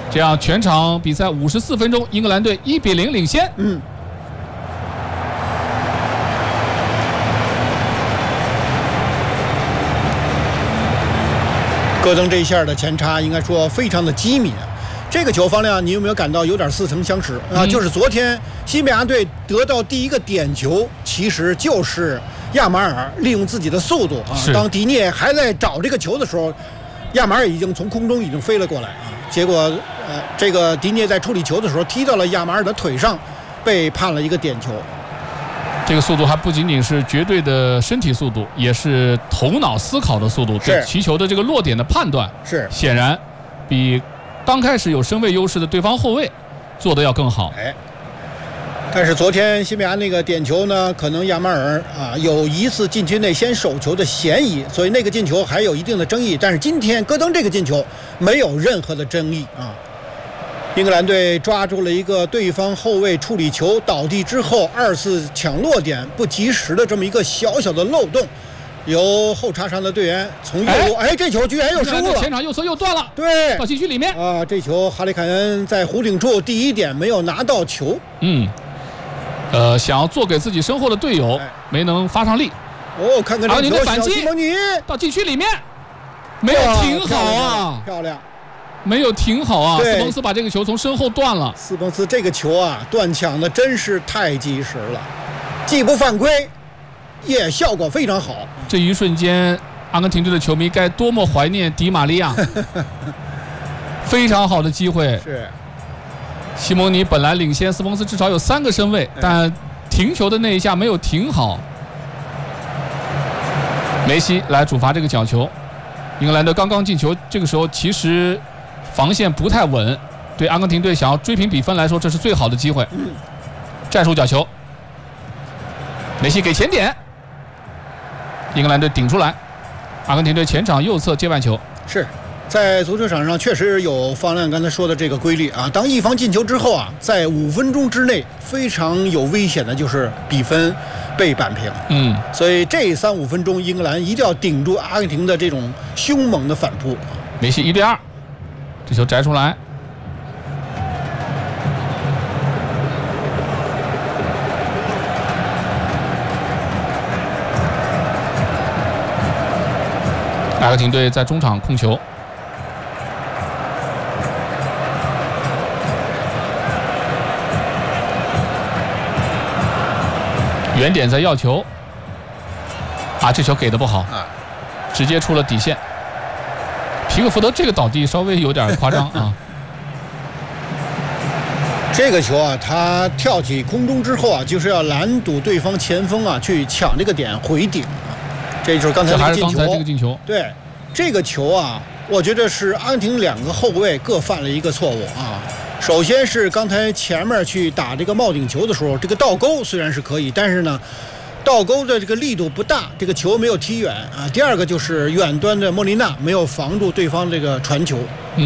这样全场比赛54分钟，英格兰队1比0领先。 戈登这一下的前插应该说非常的机敏。这个球方量，你有没有感到有点似曾相识啊？就是昨天西班牙队得到第一个点球，其实就是亚马尔利用自己的速度啊，当迪涅还在找这个球的时候，亚马尔已经从空中已经飞了过来啊。结果这个迪涅在处理球的时候踢到了亚马尔的腿上，被判了一个点球。 这个速度还不仅仅是绝对的身体速度，也是头脑思考的速度，对其球的这个落点的判断是显然比刚开始有身位优势的对方后卫做得要更好。 但是昨天西班牙那个点球呢，可能亚马尔啊有疑似禁区内先手球的嫌疑，所以那个进球还有一定的争议。但是今天戈登这个进球没有任何的争议啊。英格兰队抓住了一个对方后卫处理球倒地之后2次抢落点不及时的这么一个小小的漏洞，由后插上的队员从右路，这球居然又失误了， 前场右侧又断了， 对， 到禁区里面啊，这球哈里凯恩在弧顶处第一点没有拿到球， 想要做给自己身后的队友，没能发上力。 看看这球， 的反击到禁区里面，没有停好啊， 漂亮。 没有停好啊！斯彭斯把这个球从身后断了。 斯彭斯这个球啊，断抢的真是太及时了，既不犯规，也效果非常好。 这一瞬间，阿根廷队的球迷该多么怀念迪玛利亚！非常好的机会。 是。 西蒙尼本来领先斯彭斯至少有3个身位，但停球的那一下没有停好。梅西来主罚这个角球。英格兰队刚刚进球，这个时候其实防线不太稳，对阿根廷队想要追平比分来说，这是最好的机会。战术角球，梅西给前点，英格兰队顶出来，阿根廷队前场右侧接bàn球。 是在足球场上确实有方亮刚才说的这个规律啊，当一方进球之后啊，在5分钟之内非常有危险的就是比分被扳平。所以这3-5分钟英格兰一定要顶住阿根廷的这种凶猛的反扑。 梅西1对2，这球摘出来，阿根廷队在中场控球，远点在要球，这球给的不好直接出了底线。皮克福德这个倒地稍微有点夸张啊。 这个球啊，他跳起空中之后啊，就是要拦堵对方前锋啊，去抢这个点回顶啊。这就是刚才这个进球。对，这个球啊，我觉得是阿根廷2个后卫各犯了一个错误啊。首先是刚才前面去打这个帽顶球的时候，这个倒钩虽然是可以，但是呢，倒钩的这个力度不大，这个球没有踢远啊。第二个就是远端的莫莉纳没有防住对方这个传球。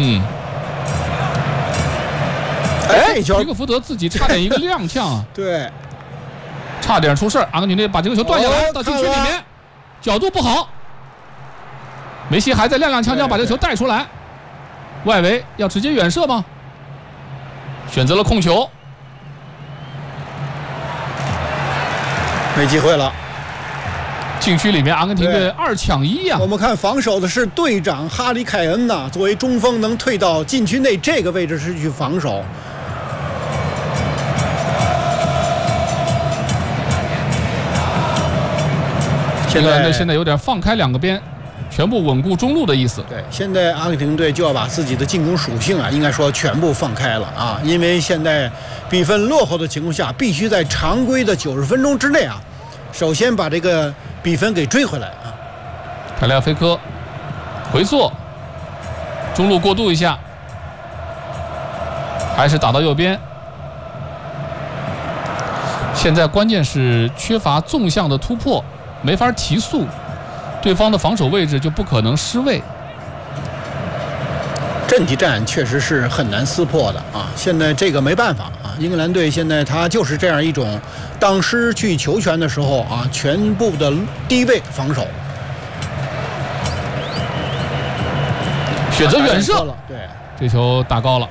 这球皮克福德自己差点一个踉跄啊。 对， 差点出事儿。阿根廷队把这个球断下来，到禁区里面，角度不好。梅西还在踉踉跄跄把这个球带出来，外围要直接远射吗？选择了控球， 没机会了。 禁区里面，阿根廷队2抢1啊！ 我们看防守的是队长哈里凯恩呐，作为中锋能退到禁区内这个位置是去防守。 现在有点放开2个边，全部稳固中路的意思。 对，现在阿根廷队就要把自己的进攻属性啊，应该说全部放开了啊，因为现在比分落后的情况下，必须在常规的90分钟之内啊，首先把这个比分给追回来啊。 泰利亚菲科回溯，中路过渡一下，还是打到右边。现在关键是缺乏纵向的突破，没法提速，对方的防守位置就不可能失位。 阵地战确实是很难撕破的啊！现在这个没办法啊，英格兰队现在他就是这样一种，当失去球权的时候啊，全部的低位防守， 选择远射， 对， 这球打高了。